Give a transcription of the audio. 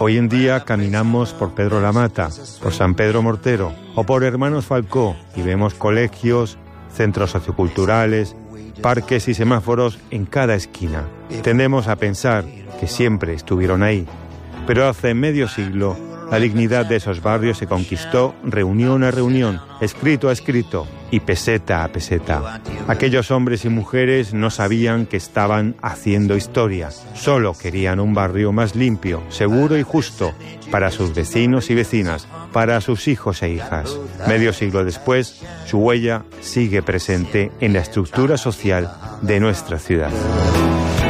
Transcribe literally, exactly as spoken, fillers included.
Hoy en día caminamos por Pedro Lamata, por San Pedro Mortero o por Hermanos Falcó y vemos colegios, centros socioculturales, parques y semáforos en cada esquina. Tendemos a pensar que siempre estuvieron ahí, pero hace medio siglo la dignidad de esos barrios se conquistó reunión a reunión, escrito a escrito y peseta a peseta. Aquellos hombres y mujeres no sabían que estaban haciendo historia, solo querían un barrio más limpio, seguro y justo para sus vecinos y vecinas, para sus hijos e hijas. Medio siglo después, su huella sigue presente en la estructura social de nuestra ciudad.